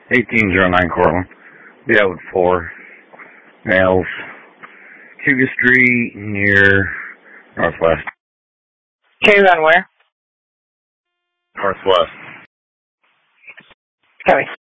1809 Cortland. Be out with 4 males. Cuba Street near Northwest. Okay, then where? Northwest. Copy.